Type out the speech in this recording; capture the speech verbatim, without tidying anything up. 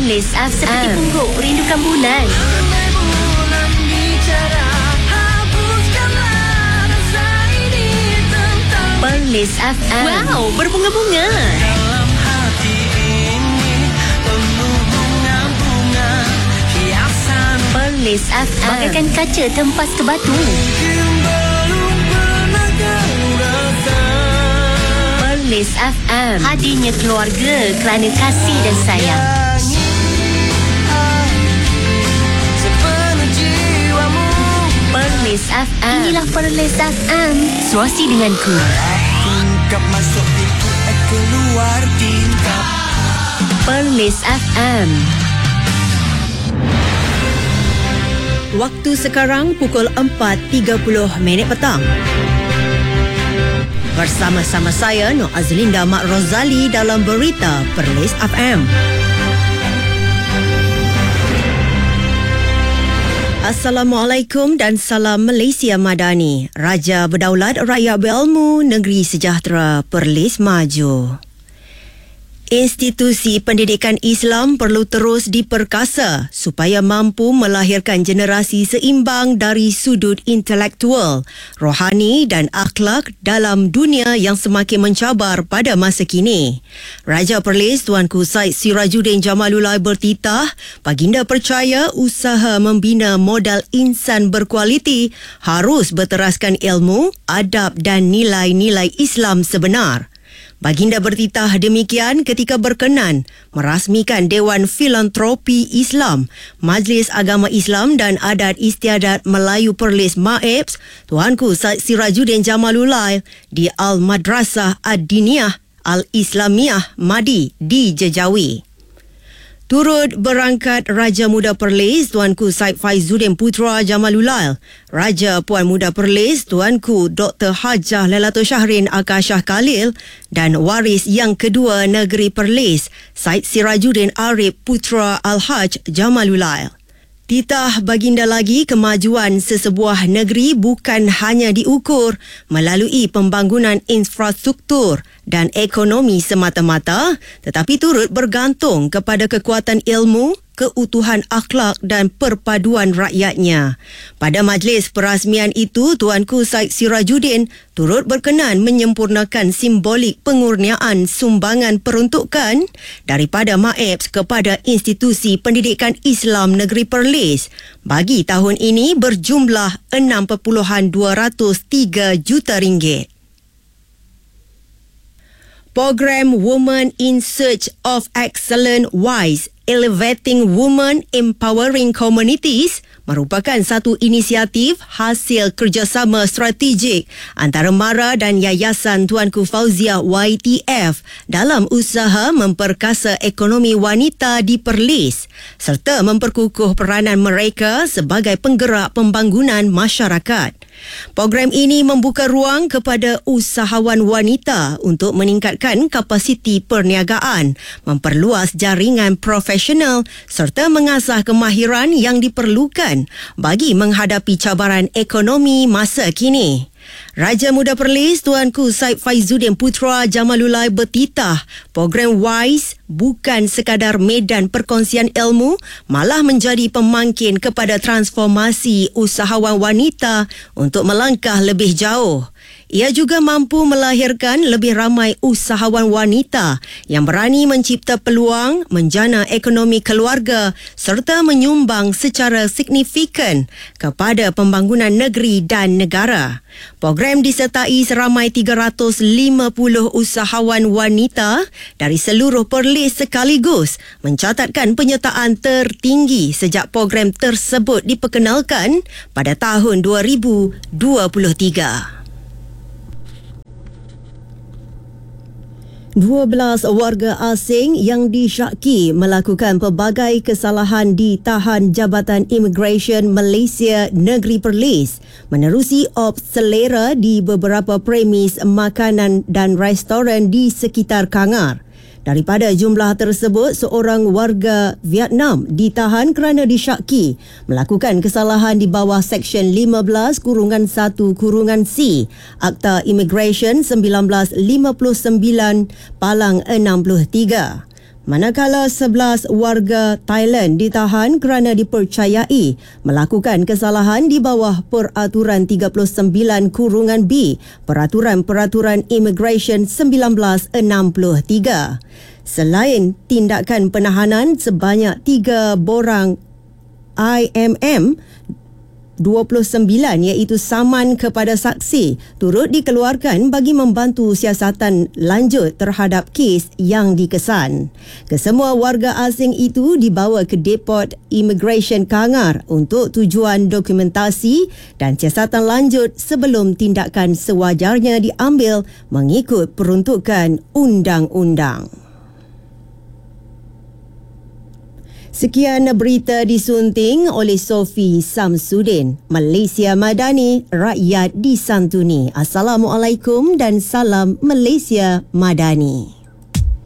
Perlis F M. Seperti pungguk rindukan bulan. Perlis F M. Wow, berbunga-bunga. Dalam hati ini penuh bunga-bunga hiasan. Perlis F M. Bagaikan kaca tempas ke batu. Mungkin belum pernah kau rasa. Perlis F M. Hadirnya keluarga kerana kasih dan sayang. Sepenuh jiwamu. Perlis F M. Inilah Perlis F M. Suasi denganku. Tingkap masuk pintu, eh, keluar tingkap. Perlis F M. Waktu sekarang pukul empat tiga puluh minit petang. Bersama-sama saya Nur Azlinda Mak Rozali dalam berita Perlis F M. Assalamualaikum dan salam Malaysia Madani. Raja Berdaulat Rakyat Berilmu Negeri Sejahtera Perlis Maju. Institusi pendidikan Islam perlu terus diperkasa supaya mampu melahirkan generasi seimbang dari sudut intelektual, rohani dan akhlak dalam dunia yang semakin mencabar pada masa kini. Raja Perlis Tuanku Said Sirajuddin Jamalullah bertitah, baginda percaya usaha membina modal insan berkualiti harus berteraskan ilmu, adab dan nilai-nilai Islam sebenar. Baginda bertitah demikian ketika berkenan merasmikan Dewan Filantropi Islam, Majlis Agama Islam dan Adat Istiadat Melayu Perlis M A I P S, Tuanku Said Sirajuddin Jamalullah di Al-Madrasah Ad-Diniyah Al-Islamiyah Madi di Jejawi. Turut berangkat Raja Muda Perlis Tuanku Said Faizuddin Putra Jamalullah, Raja Puan Muda Perlis Tuanku Doktor Hajah Lailatul Syahrin Akashah Khalil dan waris yang kedua negeri Perlis Said Sirajuddin Arif Putra Al-Haj Jamalullah. Titah baginda lagi kemajuan sesebuah negeri bukan hanya diukur melalui pembangunan infrastruktur dan ekonomi semata-mata, tetapi turut bergantung kepada kekuatan ilmu, keutuhan akhlak dan perpaduan rakyatnya. Pada majlis perasmian itu, Tuanku Said Sirajuddin turut berkenan menyempurnakan simbolik pengurniaan sumbangan peruntukan daripada M A I P S kepada Institusi Pendidikan Islam Negeri Perlis bagi tahun ini berjumlah enam perpuluhan dua kosong tiga juta ringgit. Program Women in Search of Excellence WISE Elevating Women Empowering Communities merupakan satu inisiatif hasil kerjasama strategik antara MARA dan Yayasan Tuanku Fauziah Y T F dalam usaha memperkasa ekonomi wanita di Perlis serta memperkukuh peranan mereka sebagai penggerak pembangunan masyarakat. Program ini membuka ruang kepada usahawan wanita untuk meningkatkan kapasiti perniagaan, memperluas jaringan profesional serta mengasah kemahiran yang diperlukan bagi menghadapi cabaran ekonomi masa kini. Raja Muda Perlis Tuanku Said Faizuddin Putra Jamalullah bertitah program WISE bukan sekadar medan perkongsian ilmu, malah menjadi pemangkin kepada transformasi usahawan wanita untuk melangkah lebih jauh. Ia juga mampu melahirkan lebih ramai usahawan wanita yang berani mencipta peluang, menjana ekonomi keluarga serta menyumbang secara signifikan kepada pembangunan negeri dan negara. Program disertai seramai tiga ratus lima puluh usahawan wanita dari seluruh Perlis sekaligus mencatatkan penyertaan tertinggi sejak program tersebut diperkenalkan pada tahun dua ribu dua puluh tiga. dua belas warga asing yang disyaki melakukan pelbagai kesalahan ditahan Jabatan Imigresen Malaysia Negeri Perlis menerusi ops selera di beberapa premis makanan dan restoran di sekitar Kangar. Daripada jumlah tersebut, seorang warga Vietnam ditahan kerana disyaki melakukan kesalahan di bawah Seksyen lima belas kurungan satu kurungan C Akta Imigresen seribu sembilan ratus lima puluh sembilan Palang enam puluh tiga. Manakala sebelas warga Thailand ditahan kerana dipercayai melakukan kesalahan di bawah Peraturan tiga puluh sembilan kurungan B Peraturan-Peraturan Immigration seribu sembilan ratus enam puluh tiga. Selain tindakan penahanan sebanyak tiga borang I M M dua puluh sembilan iaitu saman kepada saksi turut dikeluarkan bagi membantu siasatan lanjut terhadap kes yang dikesan. Kesemua warga asing itu dibawa ke Depot Immigration Kangar untuk tujuan dokumentasi dan siasatan lanjut sebelum tindakan sewajarnya diambil mengikut peruntukan undang-undang. Sekian berita disunting oleh Sophie Samsudin. Malaysia Madani, rakyat disantuni. Assalamualaikum dan salam Malaysia Madani.